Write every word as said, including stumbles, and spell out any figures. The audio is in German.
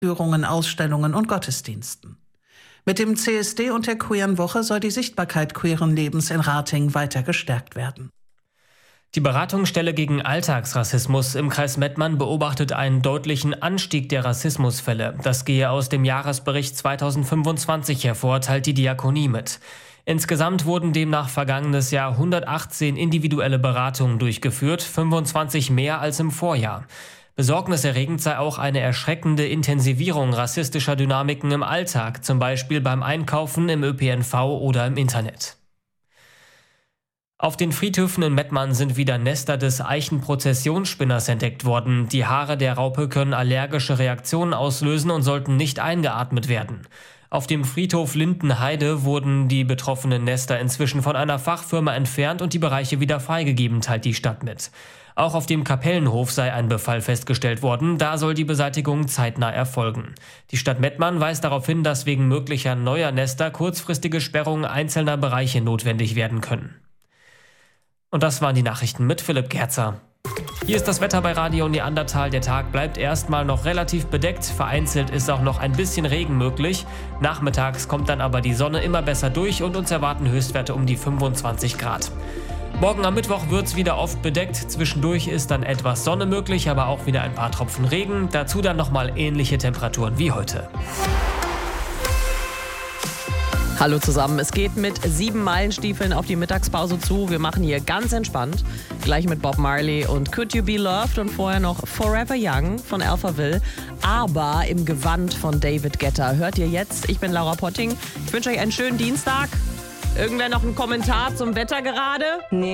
Führungen, Ausstellungen und Gottesdiensten. Mit dem C S D und der Queeren Woche soll die Sichtbarkeit queeren Lebens in Ratingen weiter gestärkt werden. Die Beratungsstelle gegen Alltagsrassismus im Kreis Mettmann beobachtet einen deutlichen Anstieg der Rassismusfälle. Das gehe aus dem Jahresbericht zweitausendfünfundzwanzig hervor, teilt die Diakonie mit. Insgesamt wurden demnach vergangenes Jahr hundertachtzehn individuelle Beratungen durchgeführt, fünfundzwanzig mehr als im Vorjahr. Besorgniserregend sei auch eine erschreckende Intensivierung rassistischer Dynamiken im Alltag, zum Beispiel beim Einkaufen, im Ö P N V oder im Internet. Auf den Friedhöfen in Mettmann sind wieder Nester des Eichenprozessionsspinners entdeckt worden. Die Haare der Raupe können allergische Reaktionen auslösen und sollten nicht eingeatmet werden. Auf dem Friedhof Lindenheide wurden die betroffenen Nester inzwischen von einer Fachfirma entfernt und die Bereiche wieder freigegeben, teilt die Stadt mit. Auch auf dem Kapellenhof sei ein Befall festgestellt worden, da soll die Beseitigung zeitnah erfolgen. Die Stadt Mettmann weist darauf hin, dass wegen möglicher neuer Nester kurzfristige Sperrungen einzelner Bereiche notwendig werden können. Und das waren die Nachrichten mit Philipp Gerzer. Hier ist das Wetter bei Radio Neandertal. Der Tag bleibt erstmal noch relativ bedeckt. Vereinzelt ist auch noch ein bisschen Regen möglich. Nachmittags kommt dann aber die Sonne immer besser durch und uns erwarten Höchstwerte um die fünfundzwanzig Grad. Morgen am Mittwoch wird es wieder oft bedeckt. Zwischendurch ist dann etwas Sonne möglich, aber auch wieder ein paar Tropfen Regen. Dazu dann nochmal ähnliche Temperaturen wie heute. Hallo zusammen, es geht mit sieben Meilenstiefeln auf die Mittagspause zu. Wir machen hier ganz entspannt, gleich mit Bob Marley und Could You Be Loved und vorher noch Forever Young von Alphaville, aber im Gewand von David Guetta. Hört ihr jetzt, ich bin Laura Potting, ich wünsche euch einen schönen Dienstag. Irgendwer noch einen Kommentar zum Wetter gerade? Nee.